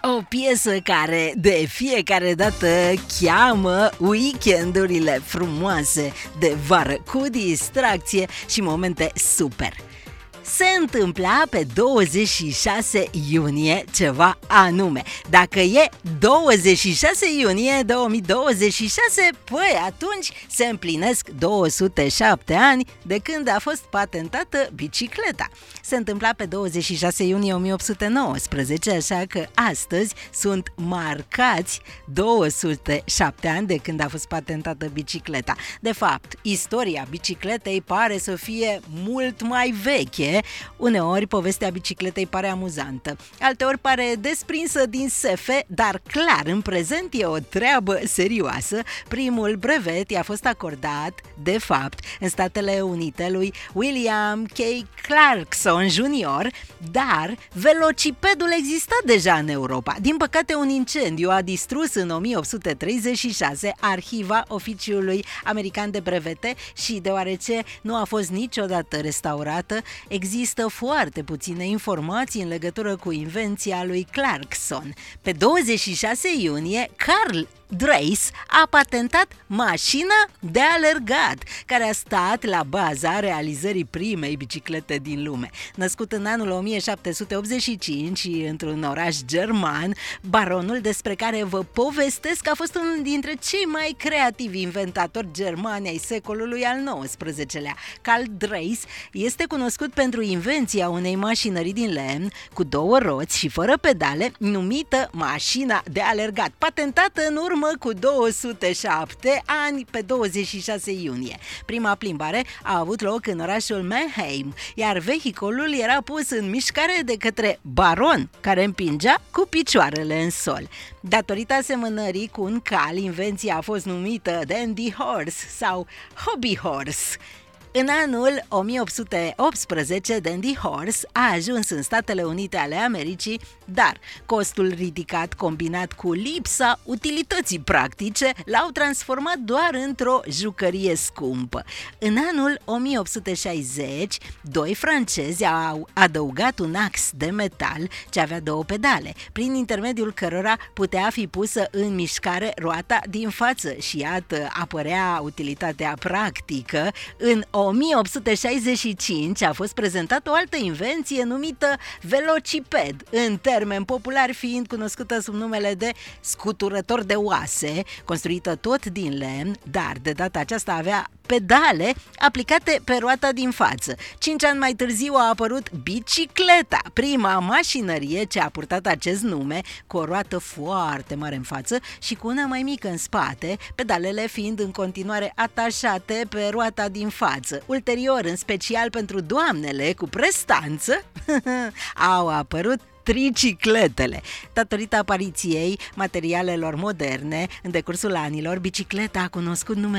O piesă care de fiecare dată cheamă weekendurile frumoase de vară cu distracție și momente super. Se întâmpla pe 26 iunie ceva anume. Dacă e 26 iunie 2026, păi atunci se împlinesc 207 ani de când a fost patentată bicicleta. Se întâmpla pe 26 iunie 1819, așa că astăzi sunt marcați 207 ani de când a fost patentată bicicleta. De fapt, istoria bicicletei pare să fie mult mai veche. Uneori povestea bicicletei pare amuzantă, alteori pare desprinsă din sefe, dar clar în prezent e o treabă serioasă. Primul brevet i-a fost acordat, de fapt, în Statele Unite lui William K. Clarkson Jr., dar velocipedul exista deja în Europa. Din păcate, un incendiu a distrus în 1836 arhiva Oficiului American de Brevete și deoarece nu a fost niciodată restaurată, există foarte puține informații în legătură cu invenția lui Clarkson. Pe 26 iunie, Carl Dreis a patentat mașina de alergat, care a stat la baza realizării primei biciclete din lume. Născut în anul 1785 într-un oraș german, baronul despre care vă povestesc a fost unul dintre cei mai creativi inventatori germani ai secolului al XIX-lea. Carl Dreis este cunoscut pentru invenția unei mașinării din lemn cu două roți și fără pedale, numită mașina de alergat, patentată în urmă cu 207 ani pe 26 iunie. Prima plimbare a avut loc în orașul Mannheim, iar vehiculul era pus în mișcare de către baron, care împingea cu picioarele în sol. Datorită asemănării cu un cal, invenția a fost numită Dandy Horse sau Hobby Horse. În anul 1818, Dandy Horse a ajuns în Statele Unite ale Americii, dar costul ridicat combinat cu lipsa utilității practice l-au transformat doar într-o jucărie scumpă. În anul 1860, doi francezi au adăugat un ax de metal ce avea două pedale, prin intermediul cărora putea fi pusă în mișcare roata din față și iată apărea utilitatea practică. În 1865 a fost prezentată o altă invenție numită velociped, în termen popular fiind cunoscută sub numele de scuturător de oase, construită tot din lemn, dar de data aceasta avea pedale aplicate pe roata din față. 5 ani mai târziu a apărut bicicleta, prima mașinărie ce a purtat acest nume, cu o roată foarte mare în față și cu una mai mică în spate, pedalele fiind în continuare atașate pe roata din față. Ulterior, în special pentru doamnele cu prestanță, au apărut tricicletele. Datorită apariției materialelor moderne, în decursul anilor, bicicleta a cunoscut numele